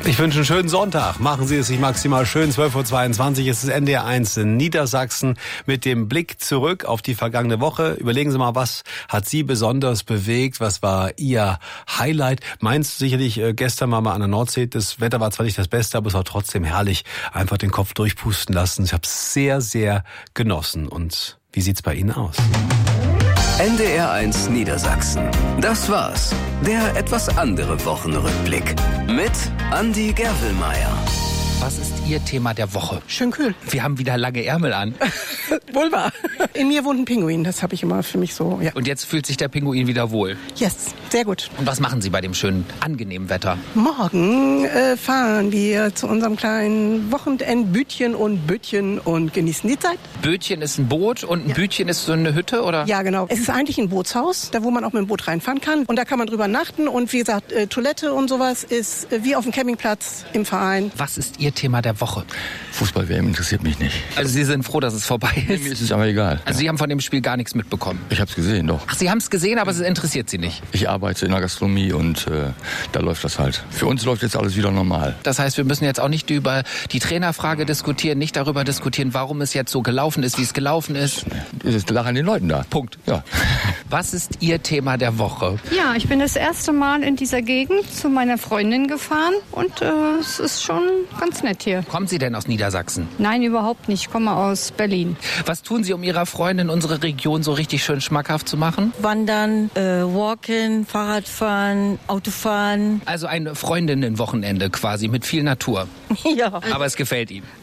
Ich wünsche einen schönen Sonntag. Machen Sie es sich maximal schön. 12.22 Uhr ist es NDR 1 in Niedersachsen mit dem Blick zurück auf die vergangene Woche. Überlegen Sie mal, was hat Sie besonders bewegt? Was war Ihr Highlight? Meins sicherlich gestern mal an der Nordsee. Das Wetter war zwar nicht das Beste, aber es war trotzdem herrlich. Einfach den Kopf durchpusten lassen. Ich habe es sehr, sehr genossen. Und wie sieht's bei Ihnen aus? NDR 1 Niedersachsen. Das war's. Der etwas andere Wochenrückblick. Mit Andi Gerwelmeier. Was ist Ihr Thema der Woche? Schön kühl. Wir haben wieder lange Ärmel an. Wohl wahr. In mir wohnt ein Pinguin, das habe ich immer für mich so, ja. Und jetzt fühlt sich der Pinguin wieder wohl. Yes, sehr gut. Und was machen Sie bei dem schönen, angenehmen Wetter? Morgen fahren wir zu unserem kleinen Wochenendbütchen und genießen die Zeit. Bötchen ist ein Boot und ein Bütchen ist so eine Hütte, oder? Ja, genau. Es ist eigentlich ein Bootshaus, da wo man auch mit dem Boot reinfahren kann. Und da kann man drüber nachten. Und wie gesagt, Toilette und sowas ist wie auf dem Campingplatz im Verein. Was ist Ihr Thema der Woche? Fußball-WM interessiert mich nicht. Also Sie sind froh, dass es vorbei ist? Mir ist es aber egal. Also Sie haben von dem Spiel gar nichts mitbekommen? Ich habe es gesehen, doch. Ach, Sie haben es gesehen, aber es interessiert Sie nicht? Ich arbeite in der Gastronomie und da läuft das halt. Für uns läuft jetzt alles wieder normal. Das heißt, wir müssen jetzt auch nicht über die Trainerfrage diskutieren, nicht darüber diskutieren, warum es jetzt so gelaufen ist, wie es gelaufen ist? Es lag an den Leuten da. Punkt. Ja. Was ist Ihr Thema der Woche? Ja, ich bin das erste Mal in dieser Gegend zu meiner Freundin gefahren und es ist schon ganz nett hier. Kommen Sie denn aus Niedersachsen? Nein, überhaupt nicht. Ich komme aus Berlin. Was tun Sie, um Ihrer Freundin unsere Region so richtig schön schmackhaft zu machen? Wandern, Walken, Fahrradfahren, Autofahren. Also ein Freundinnenwochenende quasi mit viel Natur. Ja. Aber es gefällt ihm.